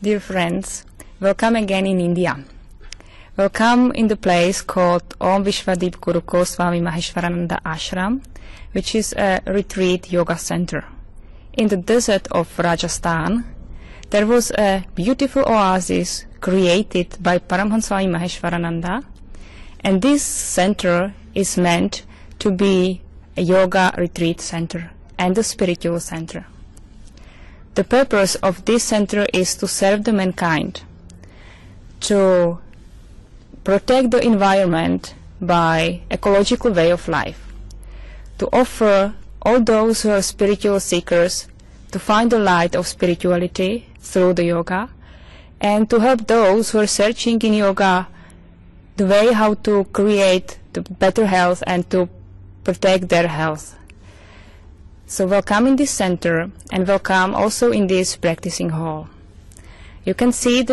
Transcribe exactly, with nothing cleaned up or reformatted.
Dear friends, welcome again in India. Welcome in the place called Om Vishwadip Gurukul Swami Maheshwarananda Ashram, which is a retreat yoga center. In the desert of Rajasthan, there was a beautiful oasis created by Paramahansa Swami Maheshwarananda, and this center is meant to be a yoga retreat center and a spiritual center. The purpose of this center is to serve the mankind, to protect the environment by ecological way of life, to offer all those who are spiritual seekers to find the light of spirituality through the yoga, and to help those who are searching in yoga the way how to create the better health and to protect their health. So welcome in this center, and welcome also in this practicing hall. You can see the